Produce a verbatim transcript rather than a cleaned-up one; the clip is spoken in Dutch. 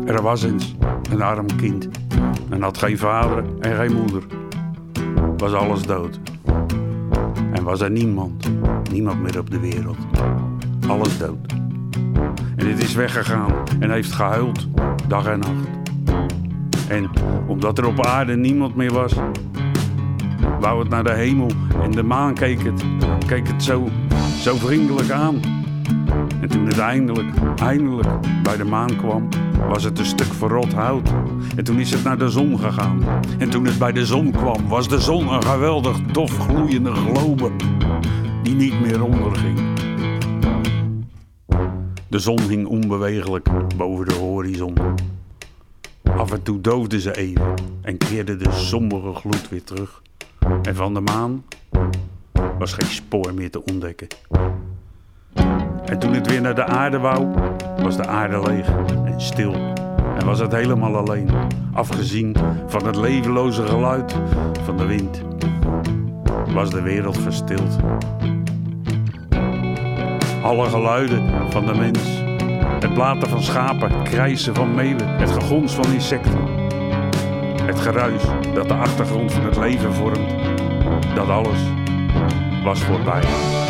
Er was eens een arm kind en had geen vader en geen moeder. Was alles dood. En was er niemand, niemand meer op de wereld. Alles dood. En het is weggegaan en heeft gehuild, dag en nacht. En omdat er op aarde niemand meer was, wou het naar de hemel en de maan keek het, keek het zo, zo vriendelijk aan. En toen het eindelijk, eindelijk bij de maan kwam, was het een stuk verrot hout. En toen is het naar de zon gegaan. En toen het bij de zon kwam, was de zon een geweldig dof gloeiende globe die niet meer onderging. De zon hing onbewegelijk boven de horizon. Af en toe doofde ze even en keerde de sombere gloed weer terug. En van de maan was geen spoor meer te ontdekken. En toen het weer naar de aarde wou, was de aarde leeg en stil. En was het helemaal alleen, afgezien van het levenloze geluid van de wind. Was de wereld verstild. Alle geluiden van de mens, het blaten van schapen, krijsen van meeuwen, het gegons van insecten, het geruis dat de achtergrond van het leven vormt, dat alles was voorbij.